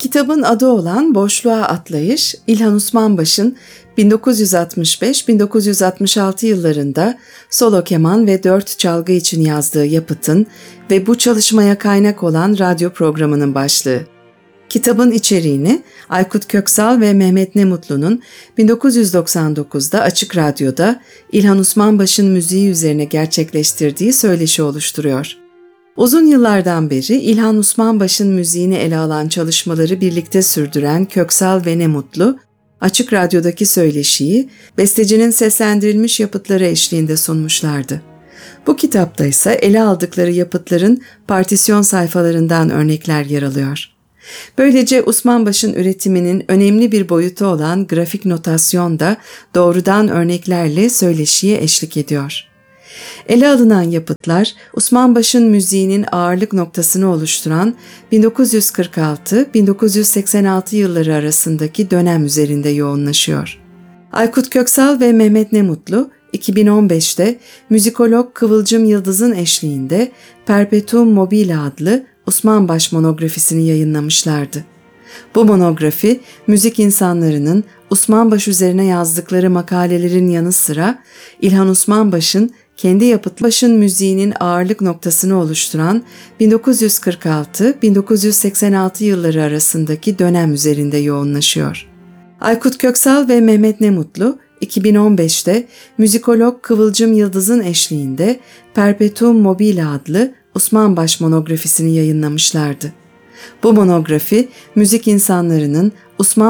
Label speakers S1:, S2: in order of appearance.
S1: Kitabın adı olan Boşluğa Atlayış, İlhan Osmanbaş'ın 1965-1966 yıllarında solo keman ve 4 çalgı için yazdığı yapıtın ve bu çalışmaya kaynak olan radyo programının başlığı. Kitabın içeriğini Aykut Köksal ve Mehmet Nemutlu'nun 1999'da Açık Radyo'da İlhan Osmanbaş'ın müziği üzerine gerçekleştirdiği söyleşi oluşturuyor. Uzun yıllardan beri İlhan Osmanbaş'ın müziğini ele alan çalışmaları birlikte sürdüren Köksal ve Nemutlu, Açık Radyo'daki söyleşiyi bestecinin seslendirilmiş yapıtları eşliğinde sunmuşlardı. Bu kitapta ise ele aldıkları yapıtların partisyon sayfalarından örnekler yer alıyor. Böylece Osmanbaş'ın üretiminin önemli bir boyutu olan grafik notasyon da doğrudan örneklerle söyleşiye eşlik ediyor. Ele alınan yapıtlar, Osmanbaş'ın müziğinin ağırlık noktasını oluşturan 1946-1986 yılları arasındaki dönem üzerinde yoğunlaşıyor. Aykut Köksal ve Mehmet Nemutlu, 2015'te müzikolog Kıvılcım Yıldız'ın eşliğinde Perpetuum mobile adlı Osmanbaş monografisini yayınlamışlardı. Bu monografi, müzik insanlarının Osmanbaş üzerine yazdıkları makalelerin yanı sıra İlhan Osmanbaş'ın kendi yapıtbaşın müziğinin ağırlık noktasını oluşturan 1946-1986 yılları arasındaki dönem üzerinde yoğunlaşıyor. Aykut Köksal ve Mehmet Nemutlu, 2015'te müzikolog Kıvılcım Yıldız'ın eşliğinde Perpetuum mobile adlı Osmanbaş monografisini yayınlamışlardı. Bu monografi, müzik insanlarının